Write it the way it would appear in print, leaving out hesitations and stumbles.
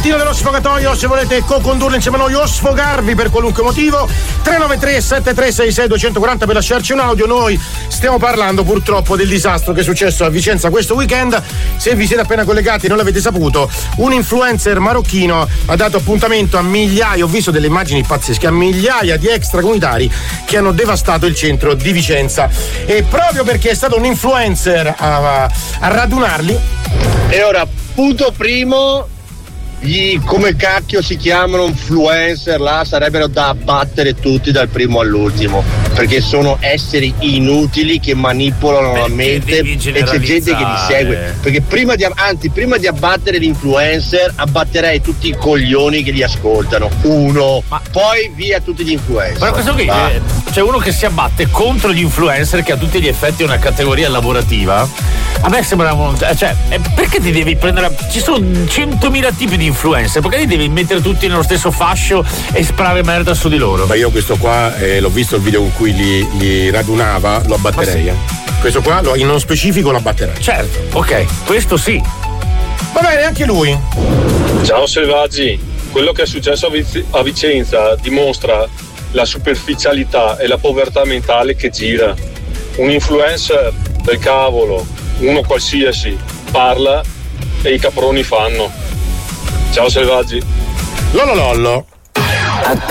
mattino dello sfogatoio, se volete co-condurlo insieme a noi o sfogarvi per qualunque motivo, 393 7366 240 per lasciarci un audio. Noi stiamo parlando purtroppo del disastro che è successo a Vicenza questo weekend. Se vi siete appena collegati e non l'avete saputo, un influencer marocchino ha dato appuntamento a migliaia, ho visto delle immagini pazzesche, a migliaia di extracomunitari che hanno devastato il centro di Vicenza, e proprio perché è stato un influencer a radunarli. E ora, punto primo, come cacchio si chiamano influencer là, sarebbero da abbattere tutti dal primo all'ultimo, perché sono esseri inutili che manipolano la mente e c'è gente che li segue, perché prima di abbattere l'influencer abbatterei tutti i coglioni che li ascoltano, poi via tutti gli influencer. Ma questo qui c'è uno che si abbatte contro gli influencer, che a tutti gli effetti è una categoria lavorativa. A me sembra perché ti devi prendere, ci sono 100.000 tipi di influencer, perché li devi mettere tutti nello stesso fascio e sparare merda su di loro? Ma io questo qua l'ho visto il video in cui li radunava, lo abbatterei. Sì. Questo qua in uno specifico lo abbatterei. Certo, ok, questo sì. Va bene, anche lui. Ciao selvaggi, quello che è successo a Vicenza dimostra la superficialità e la povertà mentale che gira. Un influencer del cavolo, uno qualsiasi, parla e i caproni fanno. Ciao selvaggi. Lollo.